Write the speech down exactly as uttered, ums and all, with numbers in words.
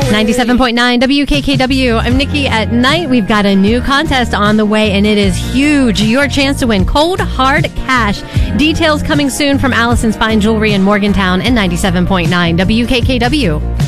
ninety-seven point nine W K K W. I'm Nikki at night. We've got a new contest on the way, and it is huge. Your chance to win cold, hard cash. Details coming soon from Allison's Fine Jewelry in Morgantown and ninety-seven point nine W K K W.